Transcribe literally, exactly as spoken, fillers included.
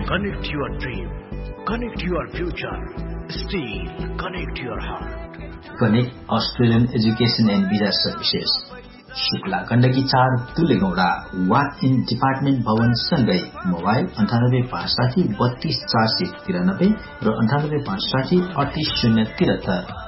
Connect your dream. Connect your future. Steel. Connect your heart. Connect Australian Education and Visa Services. Shukla Gandaki चार तुलेगौडा walk in department भवन सँगै mobile अन्ठानब्बे पाँच साठी बत्तीस चार सय तिरानब्बे र अन्ठानब्बे पाँच साठी अडतिस शून्य तिहत्तर।